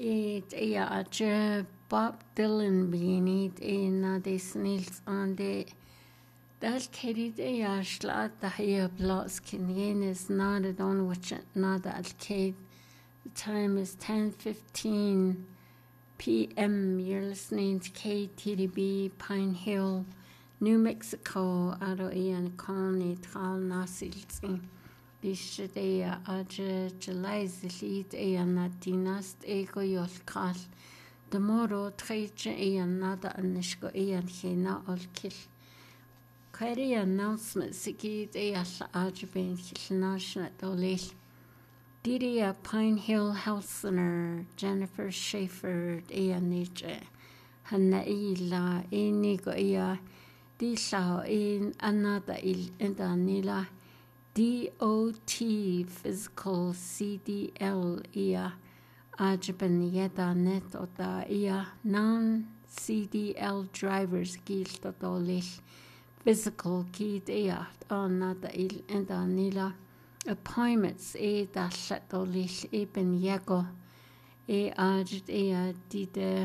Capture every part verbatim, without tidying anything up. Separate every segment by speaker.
Speaker 1: it ja aje Bob Dylan binit in na de snils on de dal kerit ja slat da hier blots kinyenes not it on which not al kate. The time is ten fifteen p m. You're listening to K T D B Pine Hill, New Mexico. Aro ian koni tral nasilsi. Bishadea aje July zilit ian nadinast ego yolkal. The moro treche ian nada anishko ian hina ol kill. Kari announcement sigid ias aje ben kilnashna dolil. Didia Pine Hill Health Center, Jennifer Schaefer, ea niche, hanna ila, enigo ea, di sao in another il endanila, D O T Physical C D L ea, ajaban yeda net oda ea, non C D L drivers gil totolish, physical kid ea, another il endanila. Appointments e dallat olish e ben yago e ajit e a di de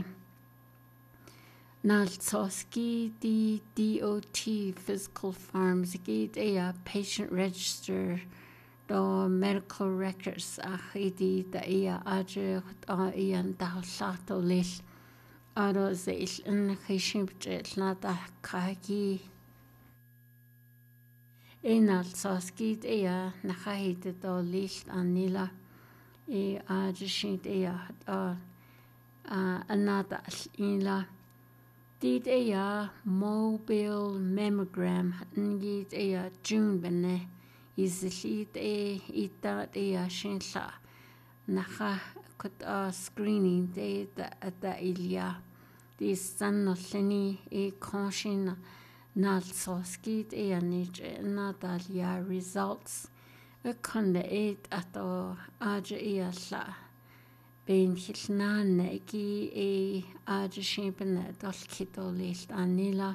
Speaker 1: naltoski di D O T physical farms gid e a patient register do medical records a chidi da e a ajit a e an dallat olish aro ze ish in chishimpt na da kagi Einal saskid ea nachahite do licht anila e ajishint ea a anada ila did ea mobile mammogram ngid ea June bene izlit e ita ea shinla nacha kut a screening de da ilia di sanno leni e konshina Nal soskid e anich nadalia results a conde eight ato aja e la ben hilna neki e aja shimpene dol kito list anila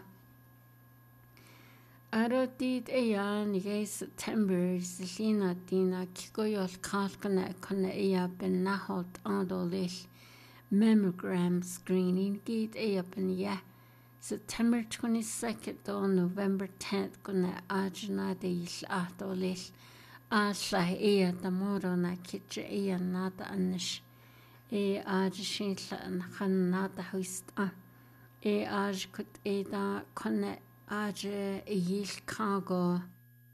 Speaker 1: aro did e an e September zilina dina kikoyol kalkana conde e ben nahot andolish mammogram screening gid e ben ya September twenty-second to November tenth kuna ajna de il atolish asla e da moro na kitche e nada anish e ajshin an khanada huista e aj kut e da kone aj il kago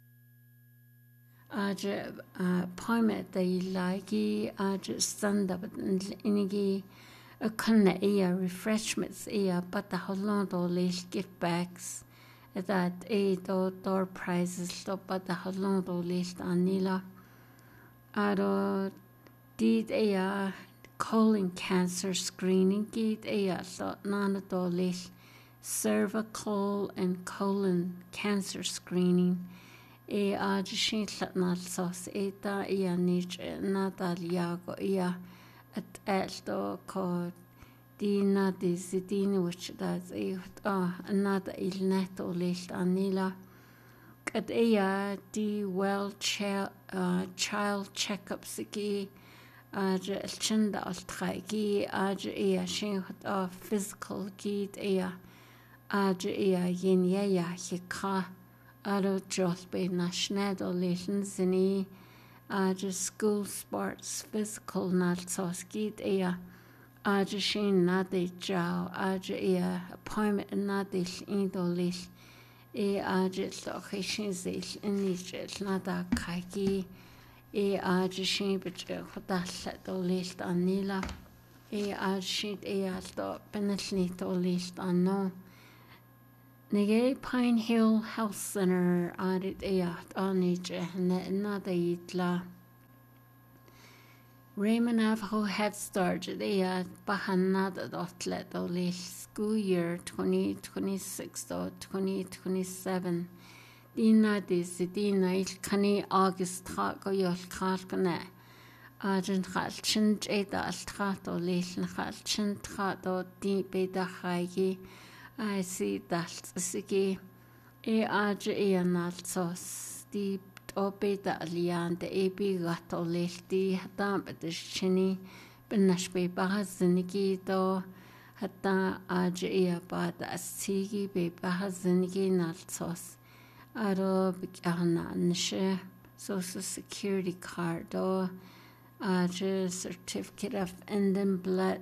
Speaker 1: aj poime de lagi aj stand up inigi a conne ea refreshments ea but the hollando leash gift bags that e do door prizes to but the hollando leash anila aro did ea colon cancer screening gid ea so nana do leash cervical and colon cancer screening e ajishin latnal sos eta ea nich nadal yago ea at elto ko dina di sidini which that's a ah another il neto list anila at ea di well child uh, child checkups gi aj chinda altragi aj ea shin of physical gi ea aj ea yin ya ya hika aro josbe national relations ni Aja school sports physical nalsoskid ea aja shin nade jao aja ea appointment nadish indolish e aja location zish inich nada kaki e aja shin biche khodal dolish anila e aja shin ea sto penalni dolish anno Nige Pine Hill Health Center arit eat anije nada itla Raymond Navajo Head Start eat bahanada dotlet olish school year twenty twenty-six to twenty twenty-seven Dina dis dina il kani August go yol kalkane Arjun khalchin eda al trato lish khalchin trato di beda khagi I see that sigi e aj e analsos di obeda alian de ebi gato lehti hatam de chini بنشبه بغزنگی دو حتی آج ایا بعد استیگی به بغزنگی نالتوس ارو بگهنا نشه Social Security card دو آج Certificate of Ending Blood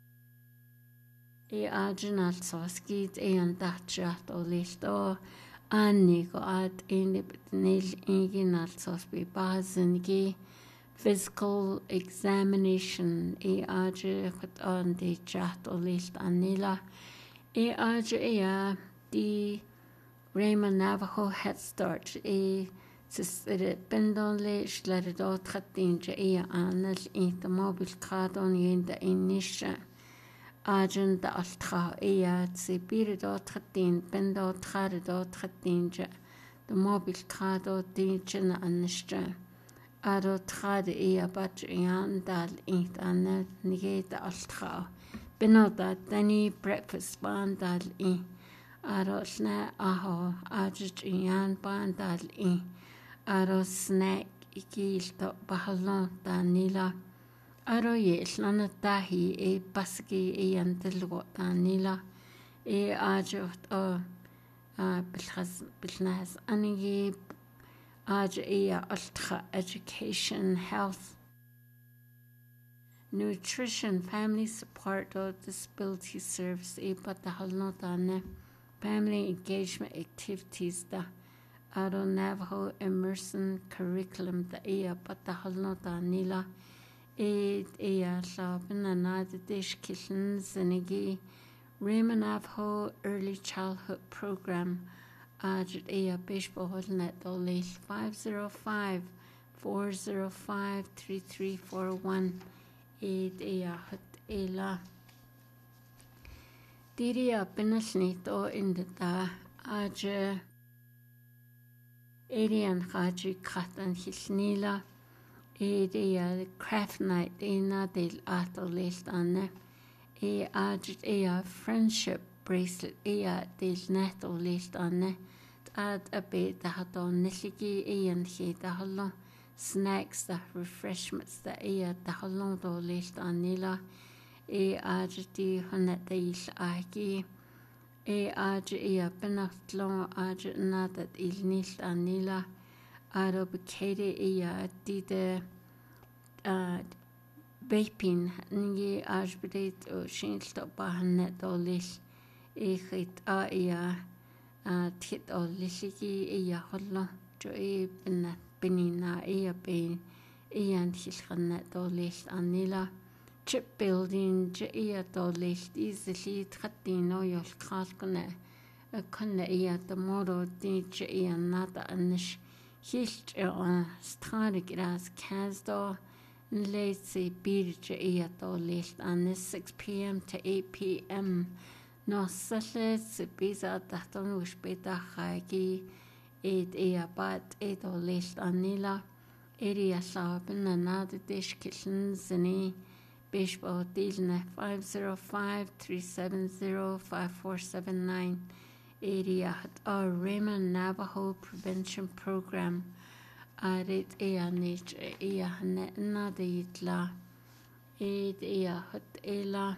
Speaker 1: ای آج نالتوس گید ایان دهجات اولیش دو آنی گو آد اینی بدنیل اینگی نالتوس به بغزنگی physical examination e aje het aan de chat o licht anila e aje e di Raymond Navajo Head Start e sisere pendonle slere dot khatinje e anel in de mobil kadon in de inisha ajen de altra e se bir dot khatin pendot khare dot khatinje de mobil kado dinchen anisha Aro trad ea bat ian dal int anna nige da altra. Benoda dani breakfast ban dal i. Aro sna aho ajit ian ban dal i. Aro snack ikil to bahalon da nila. Aro ye slana dahi e baski ian dilgo da nila. E ajot o bilhas bilhas anigi Aj iya ultra education, health, nutrition, family support or disability service e but the halnotane family engagement activities da aro Navajo immersion curriculum da iya but the halnotanila e iya labna na de dish kitchen zinigi Raymond Navajo early childhood program Ajit Ea Bishbohol Net Dolil five zero five, four zero five, three three four one Eid Ea Hut Ela Diria Binasnit o Indita Aja Arian Haji Katan Hisnila Eid Ea Craft Night Ena del Atolist Anne E Ajit Ea Friendship Bracelet Ea del Net Olist Anne Ad a bit the hadon nishigi ian he the halon snacks the refreshments the ea the halon do list anila e ajti honet the ish aki e aj ea benatlon aj nadat il nish anila arob kere ea dide uh vaping ngi aj brit o shinsto bahanet do lish e hit a ea a tit o lishigi e ya hollo jo e bina binina e a be e an hilkhanna do lish anila chip building je e a do lish easily thattino yol khalkuna a kunna e a the moro di je e a nada anish hilt e a stradig ras kazdo lazy bir je e a do lish anis six p.m. to eight p.m. No salle se bisa tahton uspeta khagi ed ea bat ed o list anila eri asaben anad dish kitchen zini bishbo dilna five zero five, three seven zero, five four seven nine area hat our Raymond Navajo Prevention Program arit ea nich ea na de itla ed ea hat ela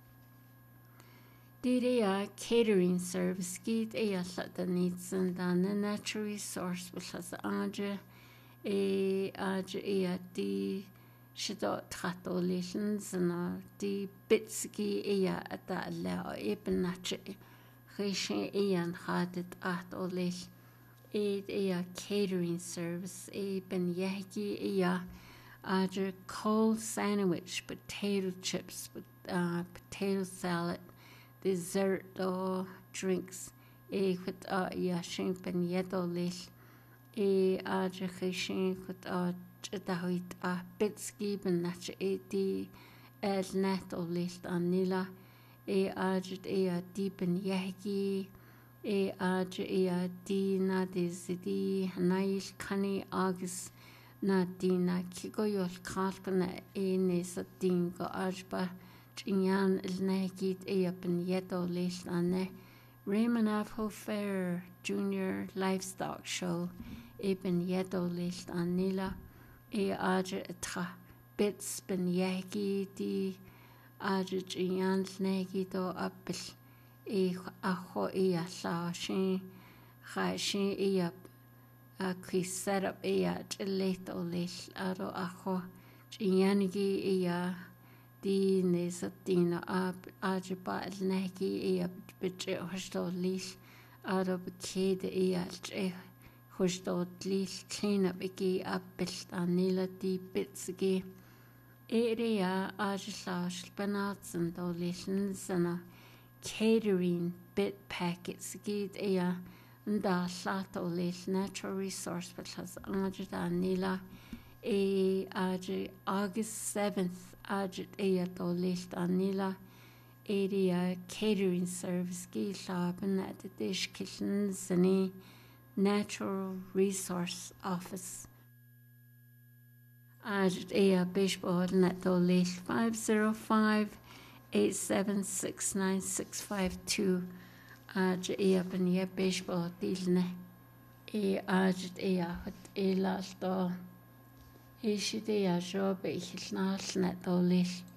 Speaker 1: Diria catering service gid e allat da nitsen da na natural resource was age e age e a di shidot tratolishens na di bitski e a da la e benache rishin e an hadet at olish e e a catering service e ben yaki e a age cold sandwich potato chips with uh, potato salad dessert or drinks e chut a yashin ben yedolish e a jachishin chut a jadahuit a bitski ben nach e di el net olish anila e a jad e a di ben yahgi e a j e a di na di zidi hanaish kani agus na di na kigoyol kalkana e ne sa dingo ajba Jinyan ilnagit eapen yedo lishlane Raymond Navajo Fair Junior Livestock Show eben yedo lisht anila e aje etra bits ben yagi di ajit ian negi do appel e aho e a la shin ha shin e a a qui set up e a late o late aro aho ianigi e a di nesatina ab ajiba negi e a bitche hosto lis aro bekede e a hosto lis clean up e appel anila di bitsgi area ajlash banatsen do listen sana catering bit packets gid ea nda lato lis natural resource because ajda nila e aj August seventh aj ea do lis anila area catering service gi laben at the dish kitchen sani natural resource office Aj ea baseball net do late five zero five eight seven six nine six five two. Aj ea ben ea baseball dilne. E aj ea hot e lal do. E shit ea job e hilnal net do late.